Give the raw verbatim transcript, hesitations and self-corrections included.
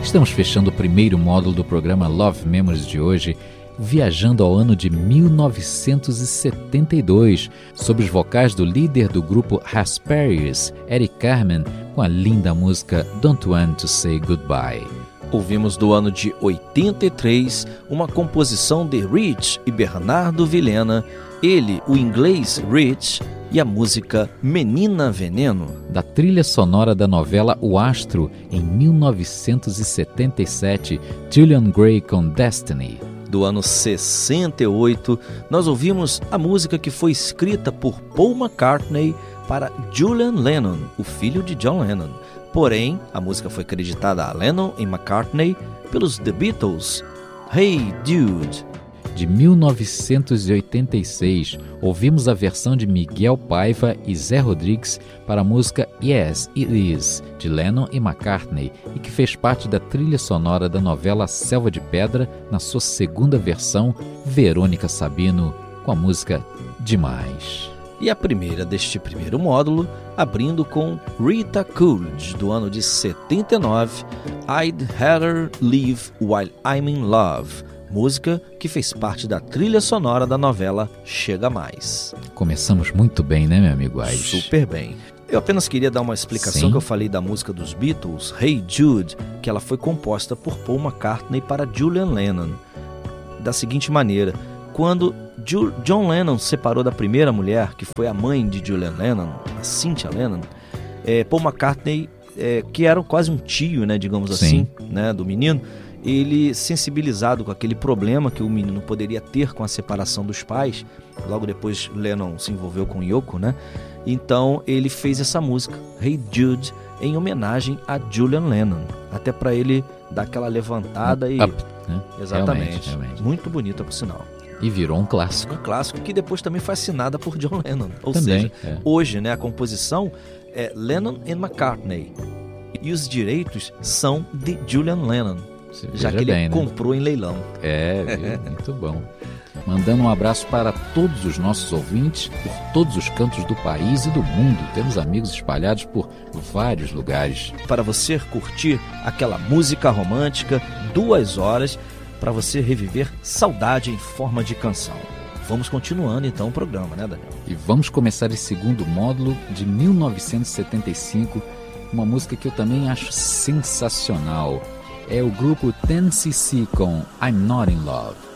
Estamos fechando o primeiro módulo do programa Love Memories de hoje, viajando ao ano de mil novecentos e setenta e dois, sob os vocais do líder do grupo Raspberries, Eric Carmen, com a linda música Don't Want to Say Goodbye. Ouvimos do ano de oitenta e três uma composição de Rich e Bernardo Vilhena, ele, o inglês Rich, e a música Menina Veneno. Da trilha sonora da novela O Astro, em mil novecentos e setenta e sete, Julian Gray com Destiny. Do ano sessenta e oito, nós ouvimos a música que foi escrita por Paul McCartney para Julian Lennon, o filho de John Lennon. Porém, a música foi creditada a Lennon e McCartney pelos The Beatles. Hey Jude. De mil novecentos e oitenta e seis, ouvimos a versão de Miguel Paiva e Zé Rodrigues para a música Yes, It Is, de Lennon e McCartney, e que fez parte da trilha sonora da novela Selva de Pedra, na sua segunda versão, Verônica Sabino, com a música Demais. E a primeira deste primeiro módulo, abrindo com Rita Coolidge, do ano de setenta e nove, I'd Rather Live While I'm in Love, música que fez parte da trilha sonora da novela Chega Mais. Começamos muito bem, né, meu amigo Aires? Super bem. Eu apenas queria dar uma explicação. Sim. Que eu falei da música dos Beatles, Hey Jude, que ela foi composta por Paul McCartney para Julian Lennon, da seguinte maneira: quando Ju- John Lennon se separou da primeira mulher, que foi a mãe de Julian Lennon, a Cynthia Lennon, é, Paul McCartney, é, que era quase um tio, né, digamos assim, né, do menino, ele, sensibilizado com aquele problema que o menino poderia ter com a separação dos pais, logo depois Lennon se envolveu com Yoko, né? Então ele fez essa música, Hey Jude, em homenagem a Julian Lennon, até para ele dar aquela levantada e... Up, né? Exatamente, realmente, realmente. Muito bonita por sinal. E virou um clássico. Um clássico que depois também foi assinada por John Lennon. Ou também, seja, é. Hoje, né, a composição é Lennon e McCartney, e os direitos são de Julian Lennon, já que ele bem, né? comprou em leilão. É, viu? Muito bom. Mandando um abraço para todos os nossos ouvintes, por todos os cantos do país e do mundo. Temos amigos espalhados por vários lugares. Para você curtir aquela música romântica, duas horas, para você reviver saudade em forma de canção. Vamos continuando então o programa, né, Daniel? E vamos começar esse segundo módulo de mil novecentos e setenta e cinco, uma música que eu também acho sensacional. É o grupo ten C C com I'm Not In Love.